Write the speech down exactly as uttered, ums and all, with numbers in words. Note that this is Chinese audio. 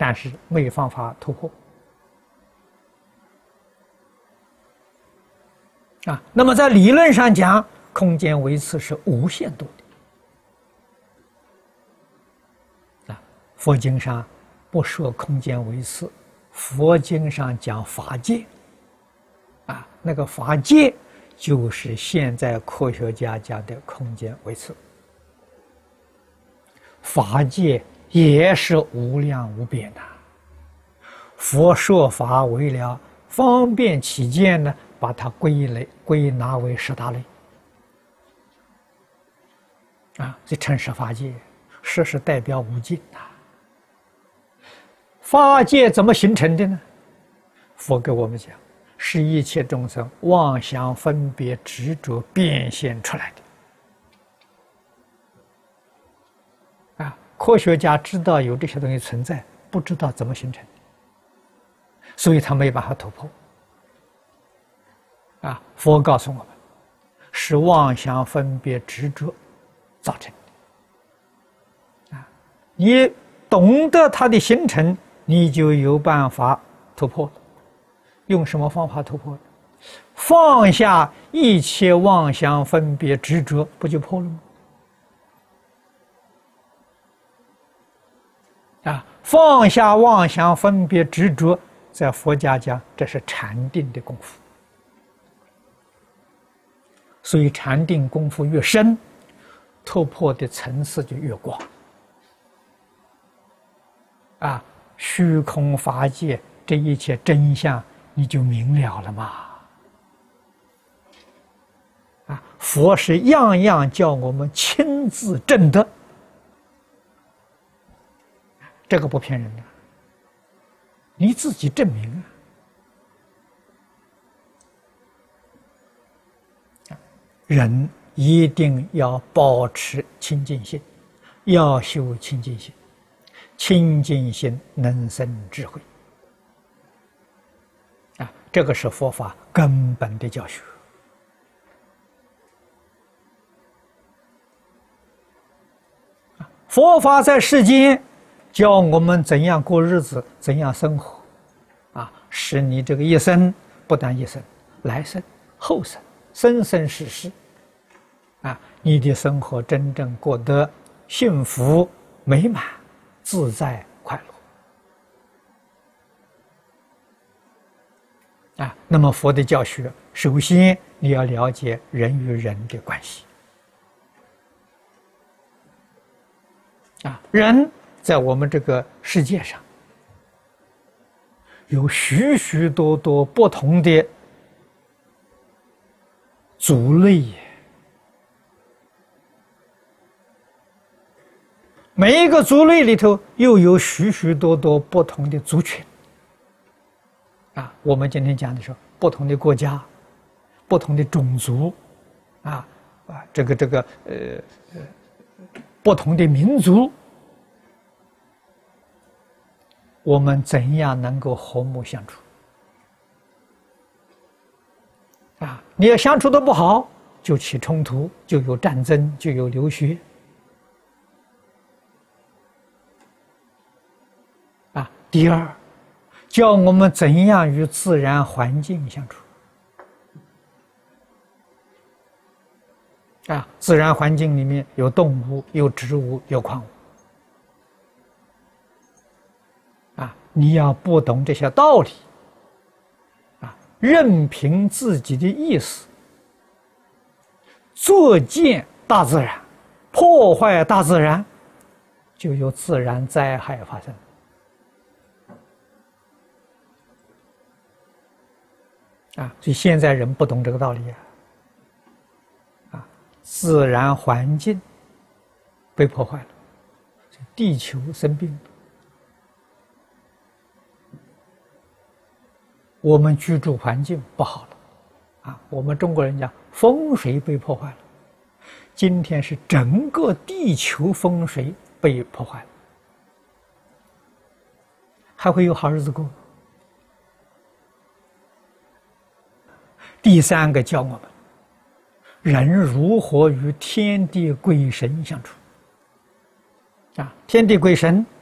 但是没有方法突破。啊，那么在理论上讲，空间维次是无限度的。啊，佛经上不说空间维次，佛经上讲法界。啊，那个法界就是现在科学家讲的空间维次。法界也是无量无边的。佛说法为了方便起见呢，把它归类归纳为十大类。啊，这称十法界，十是代表无尽呐。法界怎么形成的呢？佛给我们讲，是一切众生妄想分别执着变现出来的。啊，科学家知道有这些东西存在，不知道怎么形成，所以他没办法突破。啊，佛告诉我们，是妄想分别执着造成的。啊，你懂得它的形成，你就有办法突破了。用什么方法突破？放下一切妄想分别执着，不就破了吗？啊，放下妄想分别执着，在佛家讲，这是禅定的功夫。所以禅定功夫越深，突破的层次就越广。啊，虚空法界这一切真相，你就明了了嘛。啊，佛是样样叫我们亲自证得，这个不骗人的，你自己证明啊。人一定要保持清净心，要修清净心，清净心能生智慧。啊，这个是佛法根本的教学。佛法在世间教我们怎样过日子，怎样生活，啊，使你这个一生，不但一生，来生、后生、生生世世。啊，你的生活真正过得幸福、美满、自在、快乐。啊，那么佛的教学，首先你要了解人与人的关系。啊，人在我们这个世界上，有许许多多不同的族类。每一个族类里头又有许许多多不同的族群。啊，我们今天讲的是不同的国家、不同的种族，啊啊，这个这个呃呃不同的民族，我们怎样能够和睦相处？啊，你要相处得不好，就起冲突，就有战争，就有流血。啊，第二，教我们怎样与自然环境相处。啊，自然环境里面有动物，有植物，有矿物。啊，你要不懂这些道理，啊，任凭自己的意思，作践大自然，破坏大自然，就有自然灾害发生。啊，所以现在人不懂这个道理啊！啊，自然环境被破坏了，地球生病了，我们居住环境不好了，啊，我们中国人讲风水被破坏了，今天是整个地球风水被破坏了，还会有好日子过？第三个教我们人如何与天地鬼神相处。啊，天地鬼神